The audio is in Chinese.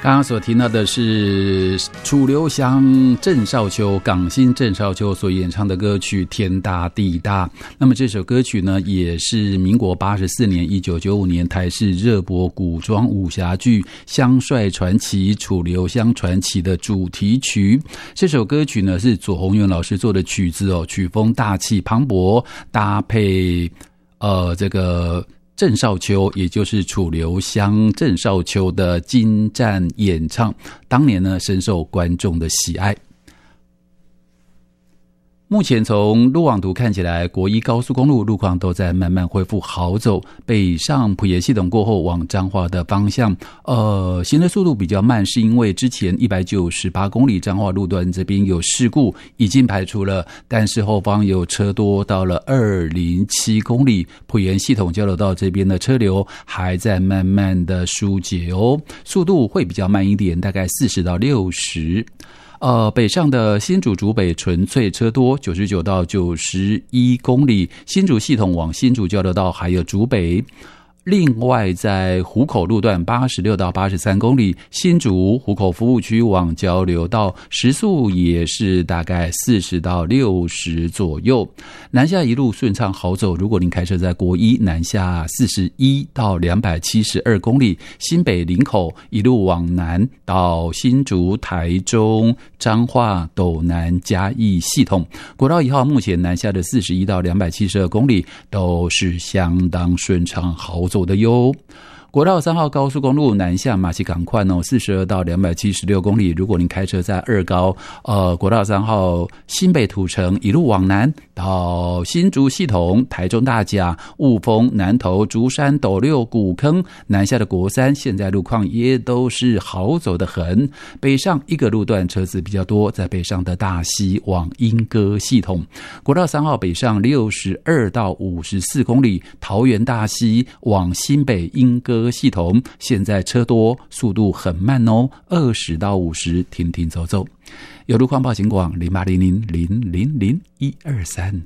刚刚所听到的是楚留香、郑少秋、港星郑少秋所演唱的歌曲《天大地大》。那么这首歌曲呢，也是民国84年1995年台视热播古装武侠剧《香帅传奇》楚留香传奇的主题曲。这首歌曲呢是左宏元老师做的曲子哦，曲风大气磅礴，搭配这个郑少秋，也就是楚留香郑少秋的精湛演唱，当年呢深受观众的喜爱。目前从路网图看起来，国一高速公路路况都在慢慢恢复好走，北上埔盐系统过后往彰化的方向行的速度比较慢，是因为之前198公里彰化路段这边有事故已经排除了，但是后方有车多，到了207公里埔盐系统交流道这边的车流还在慢慢的疏解哦，速度会比较慢一点，大概40到60。北上的新竹竹北纯粹车多，99到91公里，新竹系统往新竹交流道还有竹北。另外在湖口路段86到83公里，新竹湖口服务区往交流道时速也是大概40到60左右。南下一路顺畅好走，如果您开车在国一南下41到272公里，新北林口一路往南到新竹台中彰化斗南嘉义系统，国道1号目前南下的41到272公里都是相当顺畅好走的哟。国道3号高速公路南下马西港快42到276公里，如果您开车在二高国道3号新北土城一路往南到新竹系统台中大甲雾峰南投竹山斗六古坑，南下的国三现在路况也都是好走的很。北上一个路段车子比较多，在北上的大溪往莺歌系统，国道3号北上62到54公里，桃园大溪往新北莺歌系统现在车多，速度很慢哦，20到50，停停走走。有路况报警广0800000123。